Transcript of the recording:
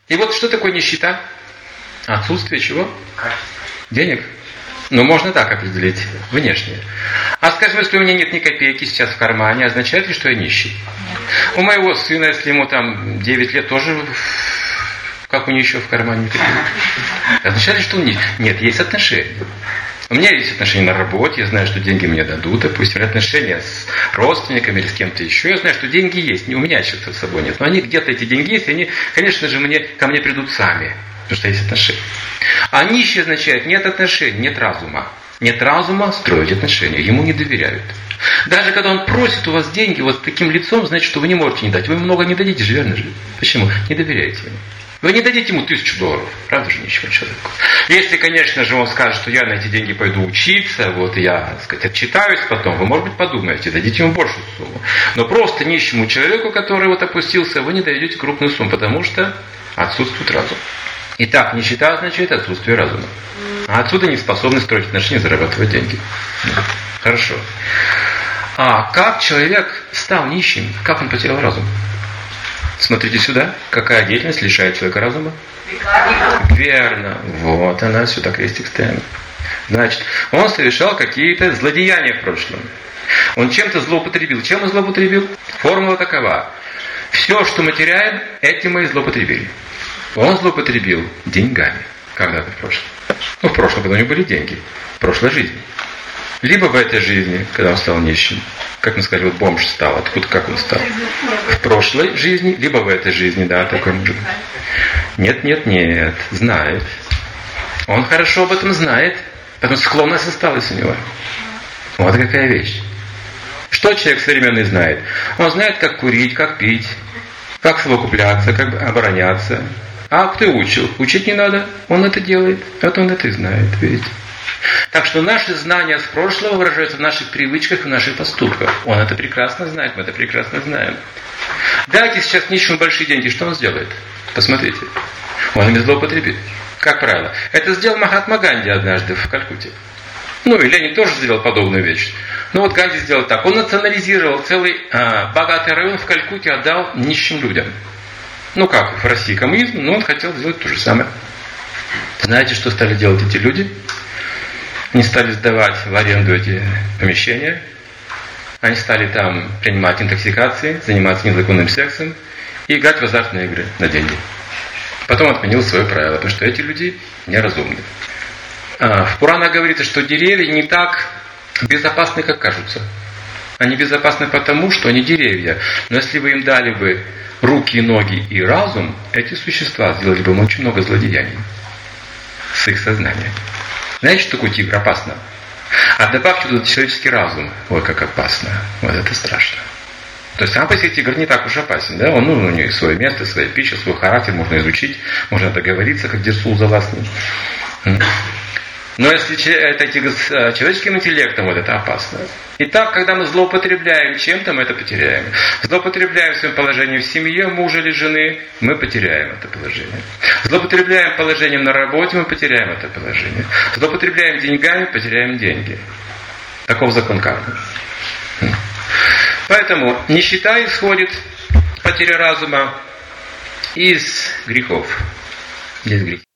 И вот что такое нищета? Отсутствие чего? Денег. Ну, можно так определить, внешне. А скажем, если у меня нет ни копейки сейчас в кармане, означает ли, что я нищий? У моего сына, если ему там 9 лет, тоже как у нищего в кармане копейки. Означает ли, что он нищий? Нет, есть отношения. У меня есть отношения на работе, я знаю, что деньги мне дадут, допустим, отношения с родственниками или с кем-то еще. Я знаю, что деньги есть, у меня сейчас с собой нет. Но они где-то, эти деньги есть, и они, конечно же, ко мне придут сами, потому что есть отношения. А нищий означает нет отношений, нет разума. Нет разума строить отношения, ему не доверяют. Даже когда он просит у вас деньги вот таким лицом, значит, что вы не можете не дать. Вы много не дадите же, верно же? Почему? Не доверяете ему. Вы не дадите ему $1000, правда же, нищему человеку. Если, конечно же, он скажет, что я на эти деньги пойду учиться, вот я, так сказать, отчитаюсь потом, вы, может быть, подумаете, дадите ему большую сумму. Но просто нищему человеку, который вот опустился, вы не дадите крупную сумму, потому что отсутствует разум. Итак, нищета означает отсутствие разума. А отсюда неспособность строить отношения, зарабатывать деньги. Хорошо. А как человек стал нищим? Как он потерял разум? Смотрите сюда. Какая деятельность лишает человека разума? Верно. Вот она сюда крестик ставим. Значит, он совершал какие-то злодеяния в прошлом. Он чем-то злоупотребил. Чем он злоупотребил? Формула такова. Все, что мы теряем, этим мы и злоупотребили. Он злоупотребил деньгами. Когда-то в прошлом. Ну, в прошлом, когда у него были деньги. В прошлой жизни. Либо в этой жизни, когда он стал нищим. Как мы сказали, вот бомж стал. Откуда, как он стал? В прошлой жизни, либо в этой жизни, да, такой может быть. Нет. Знает. Он хорошо об этом знает. Потому что склонность осталась у него. Вот какая вещь. Что человек современный знает? Он знает, как курить, как пить, как совокупляться, как обороняться. А кто учил? Учить не надо. Он это делает. Вот он это и знает. Видите? Так что наши знания с прошлого выражаются в наших привычках и в наших поступках. Он это прекрасно знает, мы это прекрасно знаем. Дайте сейчас нищему большие деньги, что он сделает? Посмотрите. Он ими злоупотребит. Как правило. Это сделал Махатма Ганди однажды в Калькутте. Ну и Ленин тоже сделал подобную вещь. Но вот Ганди сделал так. Он национализировал целый богатый район в Калькутте, отдал нищим людям. Ну как, в России коммунизм, но он хотел сделать то же самое. Знаете, что стали делать эти люди? Они стали сдавать в аренду эти помещения. Они стали там принимать интоксикации, заниматься незаконным сексом и играть в азартные игры на деньги. Потом отменил свое правило, потому что эти люди неразумны. В Пуранах говорится, что деревья не так безопасны, как кажутся. Они безопасны потому, что они деревья. Но если вы им дали бы руки, ноги и разум, эти существа сделали бы очень много злодеяний с их сознанием. Знаете, что такое тигр? Опасно. А добавьте туда человеческий разум. Ой, как опасно. Вот это страшно. То есть сам по себе тигр не так уж опасен. Да? Он нужен, у него свое место, своя пища, свой характер. Можно изучить, можно договориться, как Дерсул Заласный. Но если это тигр с человеческим интеллектом, вот это опасно. Итак, когда мы злоупотребляем чем-то, мы это потеряем. Злоупотребляем своим положением в семье, мужа или жены, мы потеряем это положение. Злоупотребляем положением на работе, мы потеряем это положение. Злоупотребляем деньгами, потеряем деньги. Таков закон кармы. Поэтому нищета исходит, потеря разума, из грехов. Есть грех.